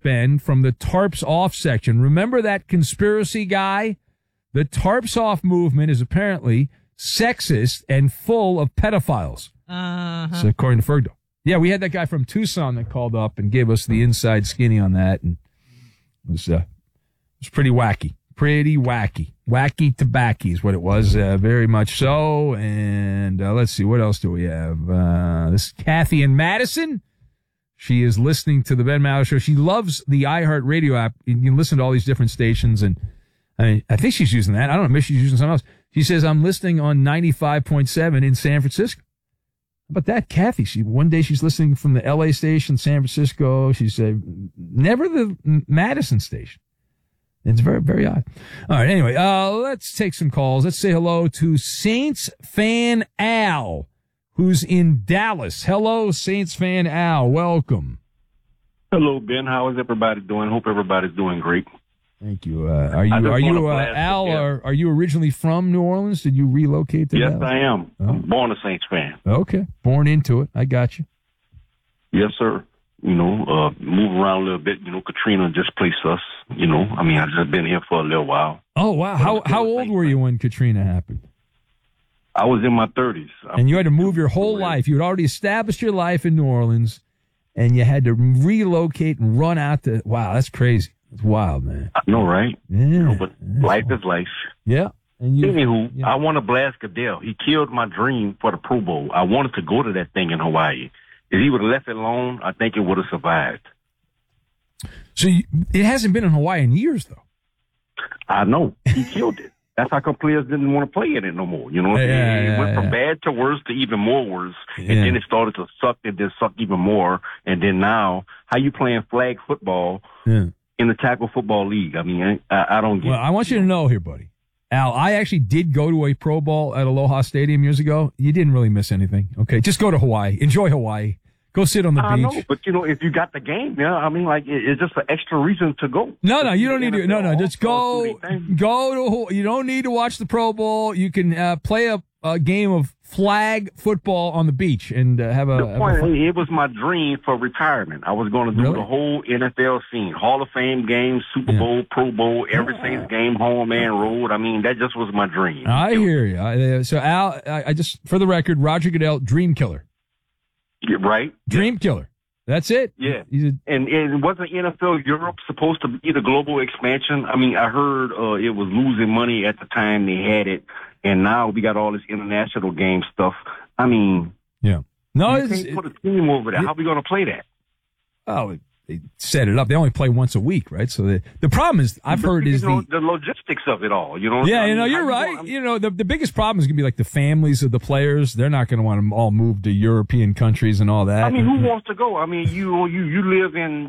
Ben, from the Tarps Off section. Remember that conspiracy guy? The Tarps Off movement is apparently sexist and full of pedophiles. So according to Fergdo. Yeah, we had that guy from Tucson that called up and gave us the inside skinny on that, and it was pretty wacky. Pretty wacky. Wacky tobacco is what it was, very much so. And let's see, what else do we have? This is Kathy in Madison. She is listening to the Ben Maller Show. She loves the iHeartRadio app. You can listen to all these different stations, and I think she's using that. I don't know, maybe she's using something else. She says, I'm listening on 95.7 in San Francisco. How about that, Kathy? One day she's listening from the LA station, San Francisco. She said, never the Madison station. It's very, very odd. All right, anyway, let's take some calls. Let's say hello to Saints fan Al, who's in Dallas. Hello, Saints fan Al. Welcome. Hello, Ben. How is everybody doing? Hope everybody's doing great. Thank you. Are you Al? Are you originally from New Orleans? Did you relocate to Dallas? Yes, I am. Oh. I'm born a Saints fan. Okay, born into it. I got you. Yes, sir. Move around a little bit. Katrina displaced us. I've just been here for a little while. Oh, wow. How old were you when Katrina happened? I was in my 30s. And you had to move your whole life. You had already established your life in New Orleans, and you had to relocate and run out to. Wow, that's crazy. It's wild, man. I know, right? Yeah. But life is life. Yeah. Anywho, I want to blast Goodell. He killed my dream for the Pro Bowl. I wanted to go to that thing in Hawaii. If he would have left it alone, I think it would have survived. So it hasn't been in Hawaii in years, though. I know. He killed it. That's how come players didn't want to play in it no more. It went from bad to worse to even more worse. And then it started to suck and then suck even more. And then now, how you playing flag football in the tackle football league? I mean, I don't get it. Well, I want you to know here, buddy. Al, I actually did go to a Pro Bowl at Aloha Stadium years ago. You didn't really miss anything. Okay, just go to Hawaii. Enjoy Hawaai. Go sit on the beach. I know, but if you got the game, it's just an extra reason to go. No, you don't need to. No, just go. Go to. You don't need to watch the Pro Bowl. You can play a game of flag football on the beach and have a. The point, it was my dream for retirement. I was going to do the whole NFL scene, Hall of Fame games, Super Bowl, Pro Bowl, every Saints game, home and road. I mean, that just was my dream. I hear you. So Al, I just for the record, Roger Goodell, dream killer. Yeah, right. Dream killer. That's it. Yeah. And wasn't NFL Europe supposed to be the global expansion? I mean, I heard it was losing money at the time they had it, and now we got all this international game stuff. I mean, no, you can't put a team over there. How are we going to play that? Oh, they set it up. They only play once a week, right? So the problem is, I've heard is the logistics of it all. You're right. The biggest problem is going to be like the families of the players. They're not going to want them all move to European countries and all that. I mean, who wants to go? I mean, you live in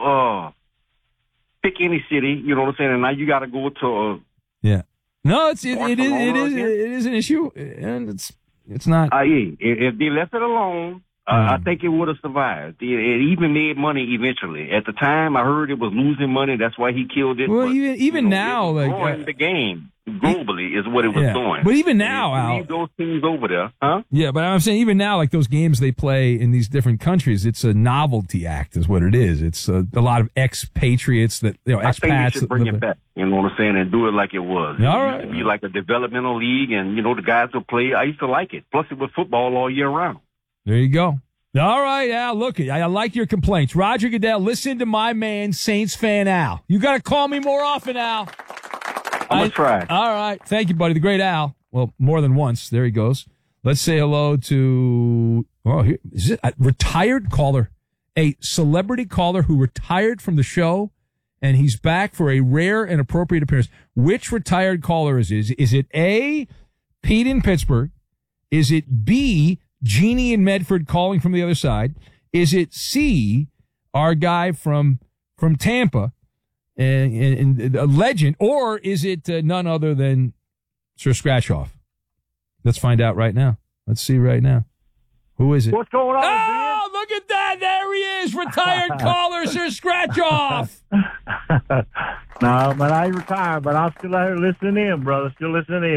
pick any city. You know what I'm saying? And now you got to go to No, it is an issue, and it's not. If they left it alone. I think it would have survived. It even made money eventually. At the time, I heard it was losing money. That's why he killed it. Well, but, even now, growing the game globally is what it was doing. But even now, Al, leave those teams over there, huh? Yeah, but I'm saying even now, like those games they play in these different countries, it's a novelty act, is what it is. It's a lot of expatriates that expats. I think you should bring it back. You know what I'm saying, and do it like it was. All right. It used to be like a developmental league, and the guys will play. I used to like it. Plus, it was football all year round. There you go. All right, Al, look, I like your complaints. Roger Goodell, listen to my man, Saints fan Al. You got to call me more often, Al. I'm going to try. All right. Thank you, buddy. The great Al. Well, more than once. There he goes. Let's say hello to, is it a retired caller, a celebrity caller who retired from the show, and he's back for a rare and appropriate appearance. Which retired caller is it? Is it A, Pete in Pittsburgh? Is it B, Jeannie in Medford calling from the other side? Is it C, our guy from Tampa, and a legend? Or is it none other than Sir Scratchoff? Let's find out right now. Let's see right now. Who is it? What's going on, Oh, look at that. There he is. Retired caller, Sir Scratchoff. No, but I retired, but I'm still out here listening in, brother. Still listening in.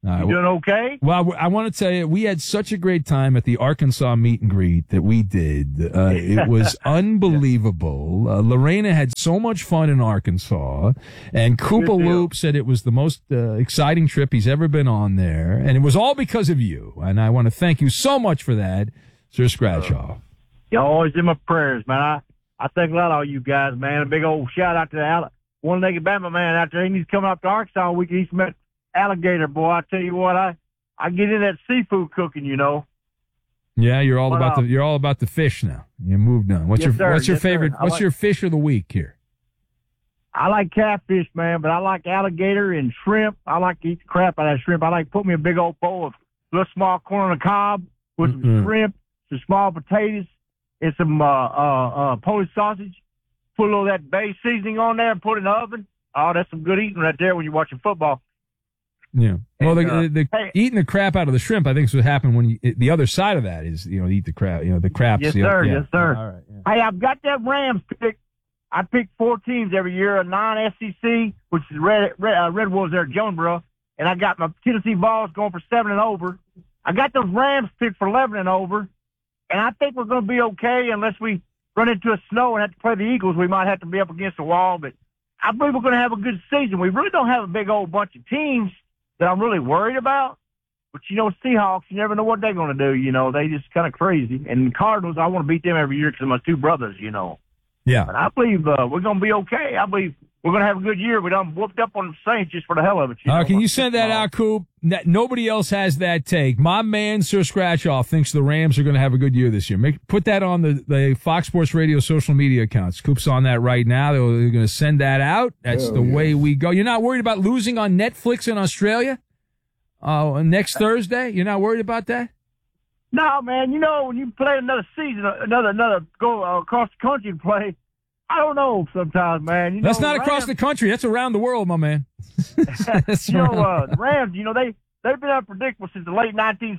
You doing okay? Well, I want to tell you, we had such a great time at the Arkansas meet and greet that we did. It was unbelievable. Lorena had so much fun in Arkansas, and Koopa Loop said it was the most exciting trip he's ever been on there, and it was all because of you. And I want to thank you so much for that, Sir Scratchoff. You're always in my prayers, man. I think a lot of you guys, man. A big old shout out to the one-legged Bama man out there. He's coming up to Arkansas week. He's met alligator, boy. I tell you what, I get in that seafood cooking, you know. Yeah, you're all about the fish now. You moved on. What's your favorite? What's your fish of the week here? I like catfish, man, but I like alligator and shrimp. I like to eat the crap out of that shrimp. I like to put me a big old bowl of little small corn on the cob with some shrimp, some small potatoes, and some Polish sausage. Put a little of that bay seasoning on there and put it in the oven. Oh, that's some good eating right there when you're watching football. Yeah. Well, eating the crap out of the shrimp, I think, is what happened when the other side of that is, eat the crap, the craps. Yes, sir. Yeah. Yes, sir. All right. Yeah. Hey, I've got that Rams pick. I pick 4 teams every year, a non-SEC, which is Red Wolves there at Jonesboro, and I got my Tennessee Vols going for 7 and over. I got those Rams picked for 11 and over, and I think we're going to be okay unless we run into a snow and have to play the Eagles. We might have to be up against the wall, but I believe we're going to have a good season. We really don't have a big old bunch of teams that I'm really worried about. But, Seahawks, you never know what they're going to do. They just kind of crazy. And the Cardinals, I want to beat them every year because of my 2 brothers, Yeah. But I believe we're going to be okay. I believe we're going to have a good year. We done whooped up on the Saints just for the hell of it. Can you send that out, Coop? Nobody else has that take. My man, Sir Scratchoff, thinks the Rams are going to have a good year this year. Put that on the Fox Sports Radio social media accounts. Coop's on that right now. They're going to send that out. That's the way we go. You're not worried about losing on Netflix in Australia next Thursday? You're not worried about that? No, man. When you play another season, another go across the country to play, I don't know sometimes, man. That's not across the country. That's around the world, my man. The Rams, they've been unpredictable since the late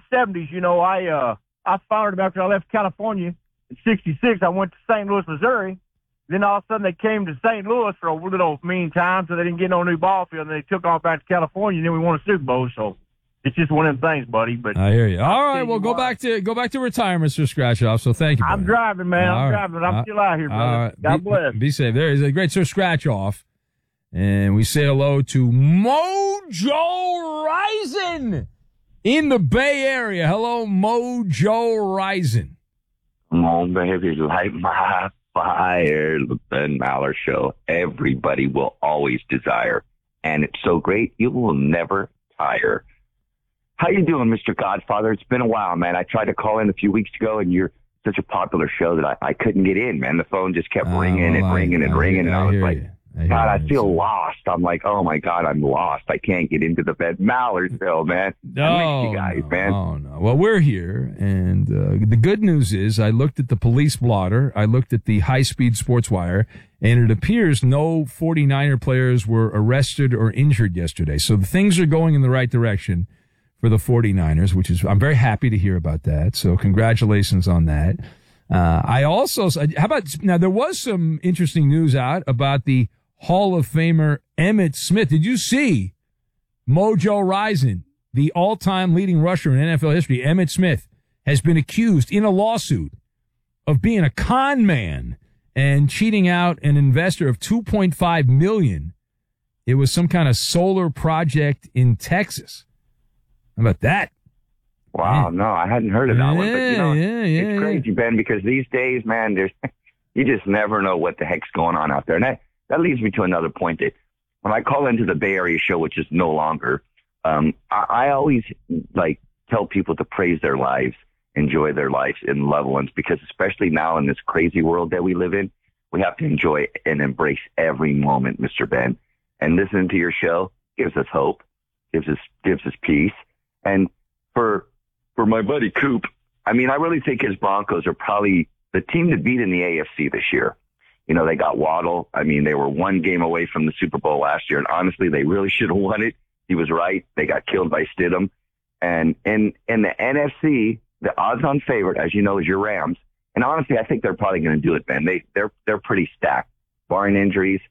1970s. I followed them after I left California in 66. I went to St. Louis, Missouri. Then all of a sudden they came to St. Louis for a little mean time, so they didn't get no new ball field, and they took off back to California, and then we won a Super Bowl, so it's just one of them things, buddy. But I hear you. All right, well, go back to retirement, Mr. Scratchoff. So thank you. I'm driving, man. I'm driving. I'm still out here, brother. Right. God bless. Be safe. There is a great Sir Scratchoff, and we say hello to Mojo Rising in the Bay Area. Hello, Mojo Rising. Come on, baby, light my fire. The Ben Maller Show. Everybody will always desire, and it's so great you will never tire. How you doing, Mr. Godfather? It's been a while, man. I tried to call in a few weeks ago, and you're such a popular show that I couldn't get in, man. The phone just kept ringing and ringing and ringing, and I was like, God, I feel lost. I'm like, oh, my God, I'm lost. I can't get into the Ben Maller Show, man. I miss you guys, man. Oh, no. Well, we're here, and the good news is I looked at the police blotter. I looked at the high-speed sports wire, and it appears no 49er players were arrested or injured yesterday. So things are going in the right direction for the 49ers, which is, I'm very happy to hear about that. So congratulations on that. Now there was some interesting news out about the Hall of Famer Emmitt Smith. Did you see Mojo Rising, the all-time leading rusher in NFL history? Emmitt Smith has been accused in a lawsuit of being a con man and cheating out an investor of $2.5 million. It was some kind of solar project in Texas. How about that? Wow, no, I hadn't heard of that one. But, it's crazy, Ben, because these days, man, you just never know what the heck's going on out there. And that leads me to another point that when I call into the Bay Area show, which is no longer, I always, tell people to praise their lives, enjoy their lives, and loved ones, because especially now in this crazy world that we live in, we have to enjoy and embrace every moment, Mr. Ben. And listening to your show gives us hope, gives us peace. And for my buddy Coop, I mean, I really think his Broncos are probably the team to beat in the AFC this year. They got Waddle. I mean, they were one game away from the Super Bowl last year, and honestly, they really should have won it. He was right. They got killed by Stidham. And in the NFC, the odds-on favorite, as you know, is your Rams. And honestly, I think they're probably going to do it, Ben. They're pretty stacked. Barring injuries, I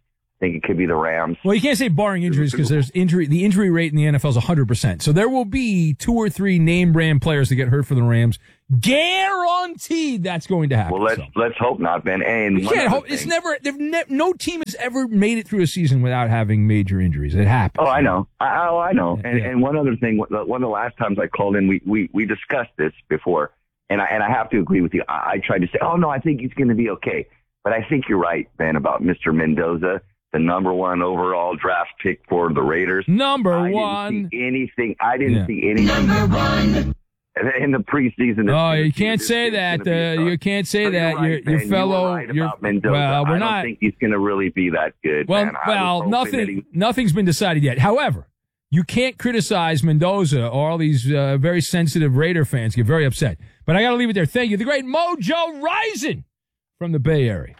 think it could be the Rams. Well, you can't say barring injuries because the injury rate in the NFL is 100%. So there will be 2 or 3 name brand players that get hurt for the Rams. Guaranteed that's going to happen. Well, let's hope not, Ben. And you can't hope. It's never. No team has ever made it through a season without having major injuries. It happens. Oh, I know. I know. And one other thing. One of the last times I called in, we discussed this before, and I have to agree with you. I tried to say, oh no, I think he's going to be okay. But I think you're right, Ben, about Mr. Mendoza, the number 1 overall draft pick for the Raiders. Number 1. I didn't see anything. Number 1. In the preseason. Oh, you can't say that. You can't say that. Your fellow. Mendoza. Well, we're not. I don't think he's going to really be that good. Well, nothing's been decided yet. However, you can't criticize Mendoza or all these very sensitive Raider fans get very upset. But I got to leave it there. Thank you. The great Mojo Rising from the Bay Area.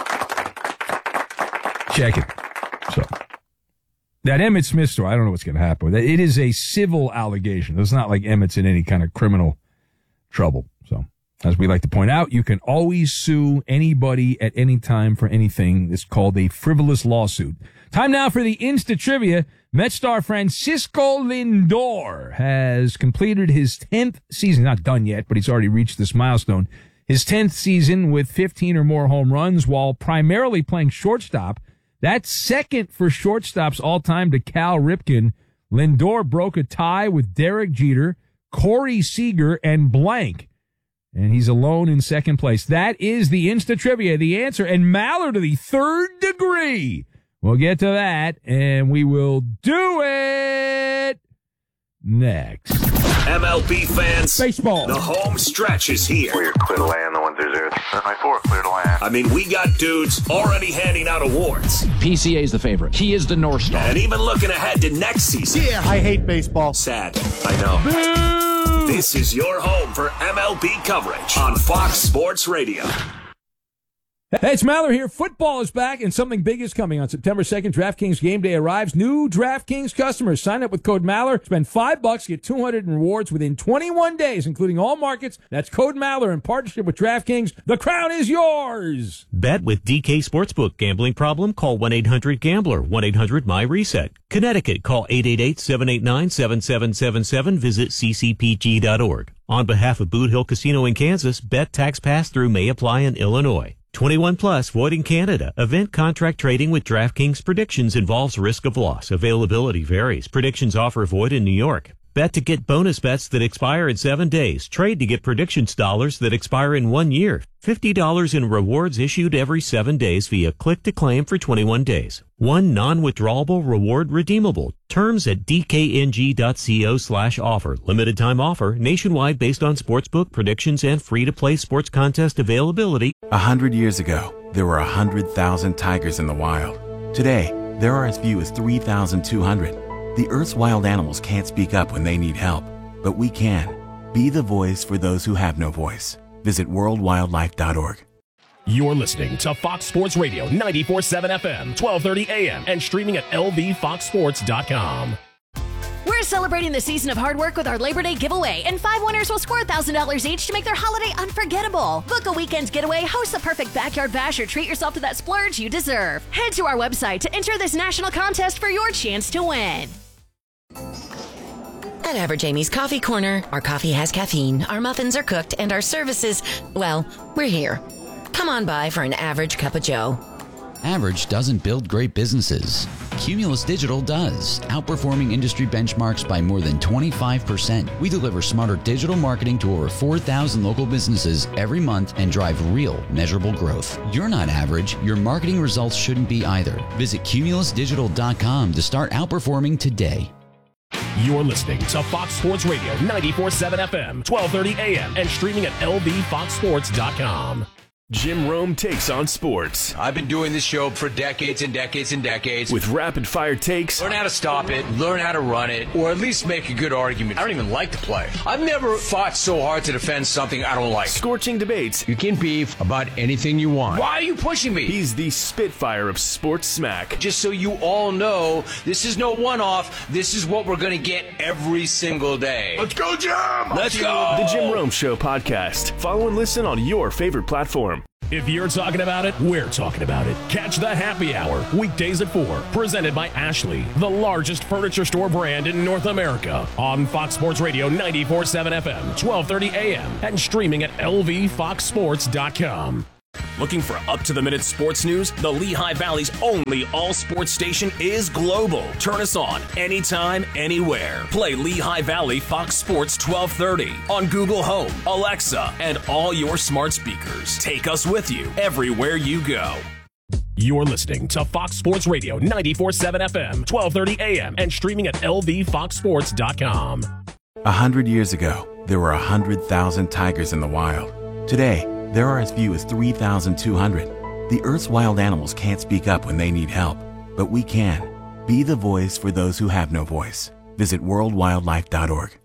Check it. So. That Emmitt Smith story, I don't know what's going to happen with it. It is a civil allegation. It's not like Emmitt's in any kind of criminal trouble. So, as we like to point out, you can always sue anybody at any time for anything. It's called a frivolous lawsuit. Time now for the Insta Trivia. Met star Francisco Lindor has completed his 10th season. Not done yet, but he's already reached this milestone. His 10th season with 15 or more home runs while primarily playing shortstop. That's second for shortstops all time to Cal Ripken. Lindor broke a tie with Derek Jeter, Corey Seager, and blank. And he's alone in second place. That is the Insta Trivia, the answer. And Maller to the 3rd degree. We'll get to that, and we will do it next. MLB fans, baseball. The home stretch is here. We're clear to land, the 1-3-0-7-4, clear to land. I mean, we got dudes already handing out awards. PCA is the favorite. He is the North Star. And even looking ahead to next season. Yeah, I hate baseball. Sad, I know. Boo! This is your home for MLB coverage on Fox Sports Radio. Hey, it's Maller here. Football is back, and something big is coming on September 2nd. DraftKings Game Day arrives. New DraftKings customers sign up with code Maller. Spend $5, get $200 in rewards within 21 days, including all markets. That's code Maller in partnership with DraftKings. The crown is yours. Bet with DK Sportsbook. Gambling problem? Call 1-800-GAMBLER. 1-800-MY-RESET. Connecticut. Call 888-789-7777. Visit ccpg.org. On behalf of Boot Hill Casino in Kansas, bet tax pass-through may apply in Illinois. 21 plus, void in Canada. Event contract trading with DraftKings predictions involves risk of loss. Availability varies. Predictions offer void in New York. Bet to get bonus bets that expire in 7 days. Trade to get predictions dollars that expire in 1 year. $50 in rewards issued every 7 days via click to claim for 21 days. One non-withdrawable reward redeemable. Terms at dkng.co/offer. Limited time offer. Nationwide based on sportsbook predictions and free-to-play sports contest availability. 100 years ago, there were 100,000 tigers in the wild. Today, there are as few as 3,200. The Earth's wild animals can't speak up when they need help, but we can. Be the voice for those who have no voice. Visit worldwildlife.org. You're listening to Fox Sports Radio 94.7 FM, 1230 AM, and streaming at lvfoxsports.com. We're celebrating the season of hard work with our Labor Day giveaway, and 5 winners will score $1,000 each to make their holiday unforgettable. Book a weekend getaway, host the perfect backyard bash, or treat yourself to that splurge you deserve. Head to our website to enter this national contest for your chance to win. At Average Amy's Coffee Corner, our coffee has caffeine, our muffins are cooked, and our services, well, we're here. Come on by for an average cup of joe. Average doesn't build great businesses. Cumulus Digital does, outperforming industry benchmarks by more than 25%. We deliver smarter digital marketing to over 4,000 local businesses every month and drive real, measurable growth. You're not average. Your marketing results shouldn't be either. Visit cumulusdigital.com to start outperforming today. You're listening to Fox Sports Radio 94.7 FM, 1230 AM, and streaming at lvfoxsports.com. Jim Rome takes on sports. I've been doing this show for decades and decades and decades. With rapid-fire takes. Learn how to stop it, learn how to run it, or at least make a good argument. I don't even like to play. I've never fought so hard to defend something I don't like. Scorching debates. You can beef about anything you want. Why are you pushing me? He's the Spitfire of sports smack. Just so you all know, this is no one-off. This is what we're going to get every single day. Let's go, Jim! Let's go! The Jim Rome Show podcast. Follow and listen on your favorite platform. If you're talking about it, we're talking about it. Catch the Happy Hour, weekdays at 4, presented by Ashley, the largest furniture store brand in North America, on Fox Sports Radio 94.7 FM, 1230 AM, and streaming at lvfoxsports.com. Looking for up-to-the-minute sports news? The Lehigh Valley's only all-sports station is global. Turn us on anytime, anywhere. Play Lehigh Valley Fox Sports 1230 on Google Home, Alexa, and all your smart speakers. Take us with you everywhere you go. You're listening to Fox Sports Radio 94.7 FM, 1230 AM, and streaming at lvfoxsports.com. 100 years ago, there were 100,000 tigers in the wild. Today, there are as few as 3,200. The Earth's wild animals can't speak up when they need help, but we can. Be the voice for those who have no voice. Visit worldwildlife.org.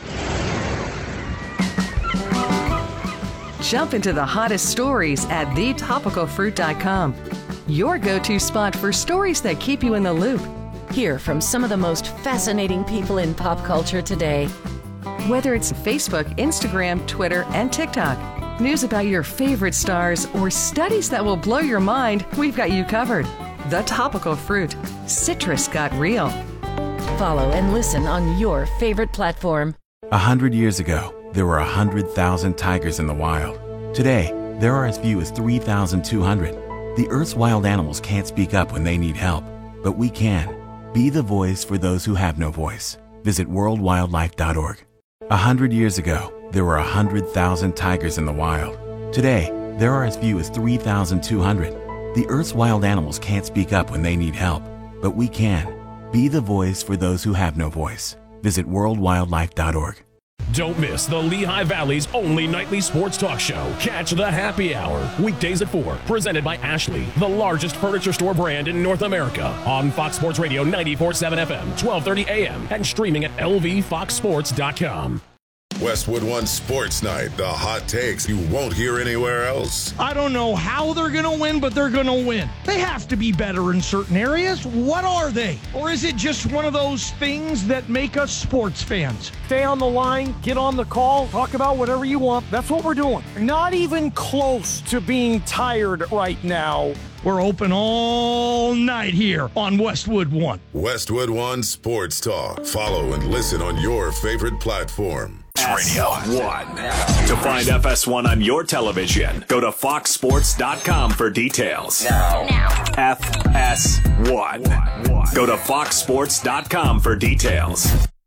Jump into the hottest stories at thetopicalfruit.com. Your go-to spot for stories that keep you in the loop. Hear from some of the most fascinating people in pop culture today. Whether it's Facebook, Instagram, Twitter, and TikTok, news about your favorite stars, or studies that will blow your mind, we've got you covered. The Topical Fruit. Citrus got real. Follow and listen on your favorite platform. 100 years ago, there were 100,000 tigers in the wild. Today, there are as few as 3,200. The Earth's wild animals can't speak up when they need help, but we can. Be the voice for those who have no voice. Visit worldwildlife.org. 100 years ago, there were 100,000 tigers in the wild. Today, there are as few as 3,200. The Earth's wild animals can't speak up when they need help, but we can. Be the voice for those who have no voice. Visit worldwildlife.org. Don't miss the Lehigh Valley's only nightly sports talk show. Catch the Happy Hour, weekdays at 4, presented by Ashley, the largest furniture store brand in North America, on Fox Sports Radio 94.7 FM, 1230 AM, and streaming at lvfoxsports.com. Westwood One Sports Night, the hot takes you won't hear anywhere else. I don't know how they're going to win, but they're going to win. They have to be better in certain areas. What are they? Or is it just one of those things that make us sports fans? Stay on the line, get on the call, talk about whatever you want. That's what we're doing. Not even close to being tired right now. We're open all night here on Westwood One. Westwood One Sports Talk. Follow and listen on your favorite platform. Radio 1. To find FS1 on your television, go to foxsports.com for details. Now. FS1. Go to foxsports.com for details.